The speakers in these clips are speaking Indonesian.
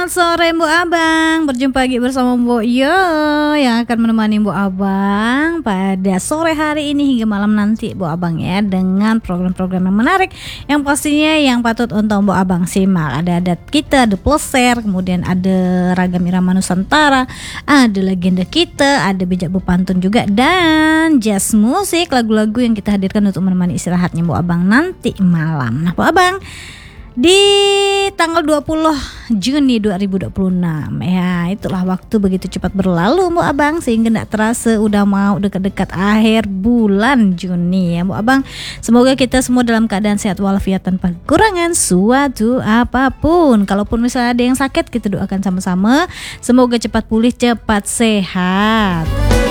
Selamat sore Mbok Abang, berjumpa lagi bersama Mbok Yo yang akan menemani Mbok Abang pada sore hari ini hingga malam nanti Mbok Abang ya, dengan program-program yang menarik yang pastinya yang patut untuk Mbok Abang simak. Ada adat kita, ada pleser, kemudian ada ragam irama Nusantara, ada legenda kita, ada bijak bepantun juga, dan jazz musik, lagu-lagu yang kita hadirkan untuk menemani istirahatnya Mbok Abang nanti malam. Nah Mbok Abang, di tanggal 20 Juni 2026 ya, itulah waktu begitu cepat berlalu Mbok Abang, sehingga gak terasa udah mau dekat-dekat akhir bulan Juni ya Mbok Abang. Semoga kita semua dalam keadaan sehat walafiat tanpa kekurangan suatu apapun. Kalaupun misalnya ada yang sakit, kita doakan sama-sama semoga cepat pulih, cepat sehat.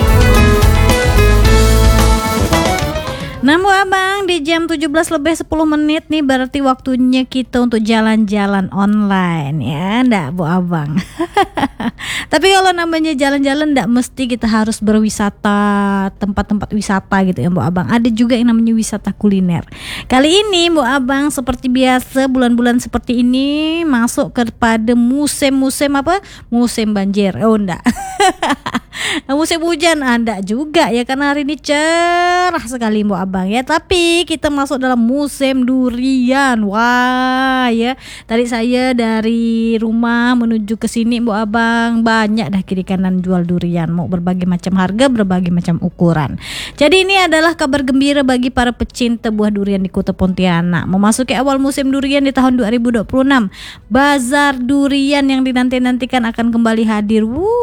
Nah Mbok Abang, di jam 17:10 nih berarti waktunya kita untuk jalan-jalan online ya, ndak Mbok Abang. Tapi kalau namanya jalan-jalan ndak mesti kita harus berwisata, tempat-tempat wisata gitu ya Mbok Abang. Ada juga yang namanya wisata kuliner. Kali ini Mbok Abang seperti biasa bulan-bulan seperti ini masuk kepada musim apa? Musim banjir. Oh ndak. Musim hujan Anda juga ya, karena hari ini cerah sekali Mbok Abang ya. Tapi kita masuk dalam musim durian. Wah ya, tadi saya dari rumah menuju ke sini Mbok Abang, banyak dah kiri kanan jual durian, mau berbagai macam harga, berbagai macam ukuran. Jadi ini adalah kabar gembira bagi para pecinta buah durian di Kota Pontianak. Memasuki awal musim durian di tahun 2026, bazar durian yang dinanti-nantikan akan kembali hadir.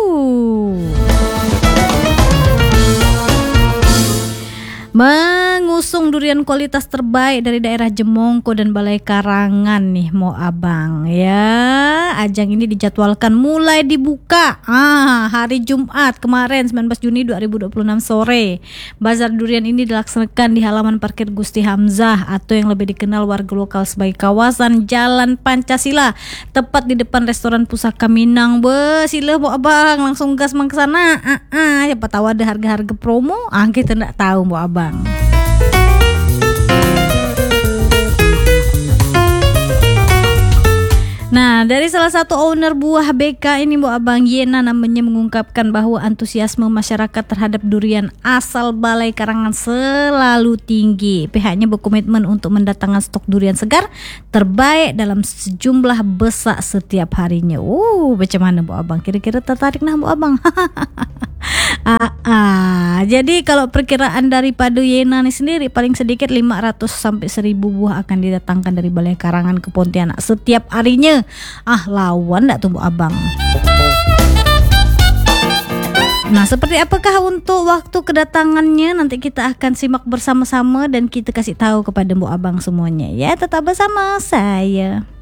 Mengusung durian kualitas terbaik dari daerah Jemongko dan Balai Karangan nih Mbok Abang ya. Ajang ini dijadwalkan mulai dibuka hari Jumat kemarin 19 Juni 2026 sore. Bazar durian ini dilaksanakan di halaman parkir Gusti Hamzah atau yang lebih dikenal warga lokal sebagai kawasan Jalan Pancasila, tepat di depan restoran Pusaka Minang. Sila Mbok Abang langsung gas mang ke sana. Siapa tahu ada harga-harga promo, kita enggak tahu Mbok Abang. Nah, dari salah satu owner buah BK ini Mbok Abang, Yena namanya, mengungkapkan bahwa antusiasme masyarakat terhadap durian asal Balai Karangan selalu tinggi. Pihaknya berkomitmen untuk mendatangkan stok durian segar terbaik dalam sejumlah besak setiap harinya. Macam mana Mbok Abang? Kira-kira tertarik nah Mbok Abang? Jadi kalau perkiraan daripada Yena ini sendiri, paling sedikit 500 sampai 1000 buah akan didatangkan dari Balai Karangan ke Pontianak setiap harinya. Lawan enggak tuh Mbok Abang? Nah, seperti apakah untuk waktu kedatangannya, nanti kita akan simak bersama-sama dan kita kasih tahu kepada Mbok Abang semuanya ya. Tetap bersama saya.